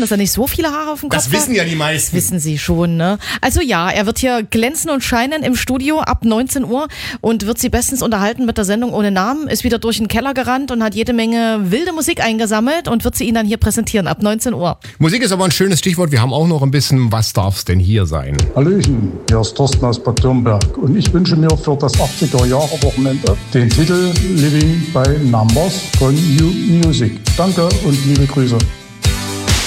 dass er nicht so viele Haare auf dem Kopf hat? Das wissen ja die meisten. Wissen Sie schon, ne? Also ja, er wird hier glänzen und scheinen im Studio ab 19 Uhr und wird Sie bestens unterhalten mit der Sendung ohne Namen, ist wieder durch den Keller gerannt und hat jede Menge wilde Musik eingesammelt und wird sie Ihnen dann hier präsentieren ab 19 Uhr. Musik ist aber ein schönes Stichwort. Wir haben auch noch ein bisschen, was darf's denn hier sein? Hallöchen, hier ist Thorsten aus Bad Dürnberg und ich wünsche mir für das 80er-Jahre-Wochenende den Titel Living by Numbers von New Music. Danke und liebe Grüße.